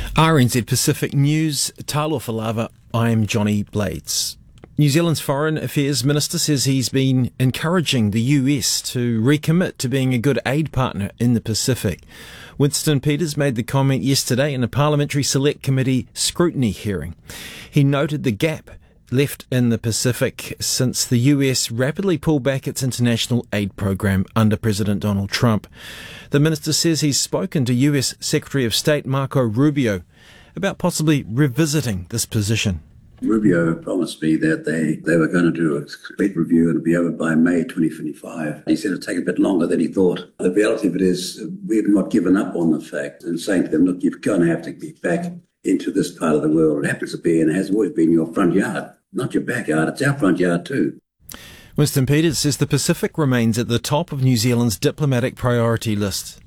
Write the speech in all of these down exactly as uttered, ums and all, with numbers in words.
R N Z Pacific News, Talofa Lava, I'm Johnny Blades. New Zealand's Foreign Affairs Minister says he's been encouraging the U S to recommit to being a good aid partner in the Pacific. Winston Peters made the comment yesterday in a Parliamentary Select Committee scrutiny hearing. He noted the gap left in the Pacific since the U S rapidly pulled back its international aid program under President Donald Trump. The minister says he's spoken to U S Secretary of State Marco Rubio about possibly revisiting this position. Rubio promised me that they, they were going to do a complete review and it'll be over by May twenty twenty-five. He said it'll take a bit longer than he thought. The reality of it is we've not given up on the fact and saying to them, look, you're going to have to be back into this part of the world. It happens to be and has always been your front yard, not your backyard. It's our front yard too. Winston Peters says the Pacific remains at the top of New Zealand's diplomatic priority list.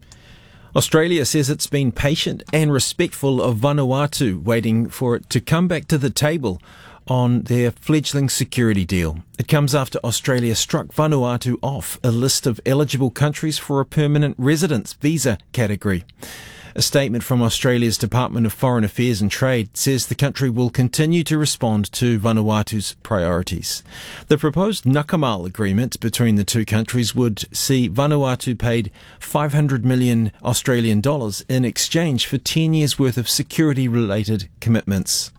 Australia says it's been patient and respectful of Vanuatu, waiting for it to come back to the table on their fledgling security deal. It comes after Australia struck Vanuatu off a list of eligible countries for a permanent residence visa category. A statement from Australia's Department of Foreign Affairs and Trade says the country will continue to respond to Vanuatu's priorities. The proposed Nakamal agreement between the two countries would see Vanuatu paid five hundred million Australian dollars in exchange for ten years' worth of security-related commitments.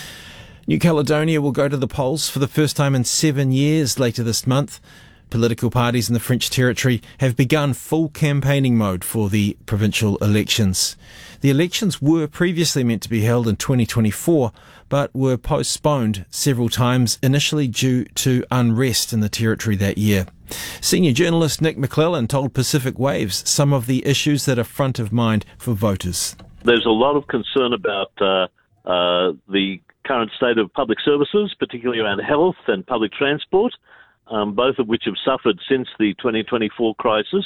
New Caledonia will go to the polls for the first time in seven years later this month. Political parties in the French territory have begun full campaigning mode for the provincial elections. The elections were previously meant to be held in twenty twenty-four, but were postponed several times, initially due to unrest in the territory that year. Senior journalist Nick McClellan told Pacific Waves some of the issues that are front of mind for voters. There's a lot of concern about uh, uh, the current state of public services, particularly around health and public transport. Um, both of which have suffered since the twenty twenty-four crisis.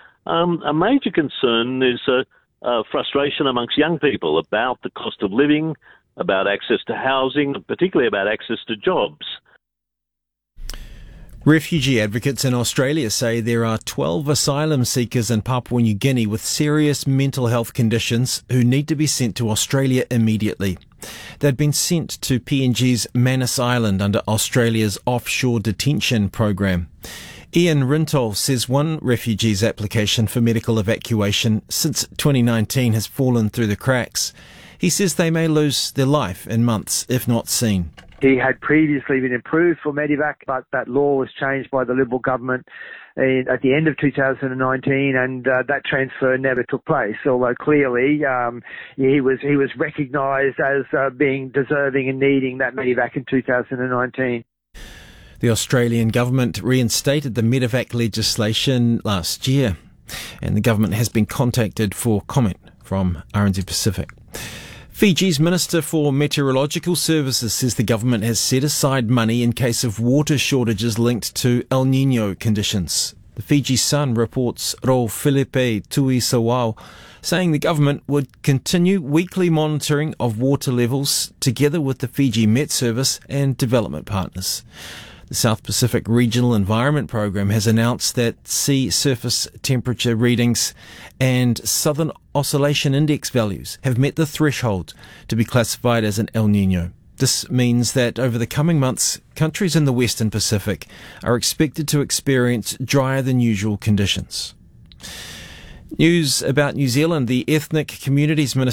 Um, a major concern is uh, uh, frustration amongst young people about the cost of living, about access to housing, particularly about access to jobs. Refugee advocates in Australia say there are twelve asylum seekers in Papua New Guinea with serious mental health conditions who need to be sent to Australia immediately. They'd been sent to P N G's Manus Island under Australia's offshore detention program. Ian Rintol says one refugee's application for medical evacuation since twenty nineteen has fallen through the cracks. He says they may lose their life in months if not seen. He had previously been approved for Medivac, but that law was changed by the Liberal government in, at the end of two thousand nineteen, and uh, that transfer never took place. Although clearly um, he was he was recognised as uh, being deserving and needing that Medivac in two thousand nineteen. The Australian government reinstated the Medivac legislation last year, and the government has been contacted for comment from R N Z Pacific. Fiji's Minister for Meteorological Services says the government has set aside money in case of water shortages linked to El Niño conditions. The Fiji Sun reports Ro Filipe Tui Sawau saying the government would continue weekly monitoring of water levels together with the Fiji Met Service and development partners. The South Pacific Regional Environment Program has announced that sea surface temperature readings and Southern Oscillation Index values have met the threshold to be classified as an El Niño. This means that over the coming months, countries in the Western Pacific are expected to experience drier than usual conditions. News about New Zealand. The Ethnic Communities Minister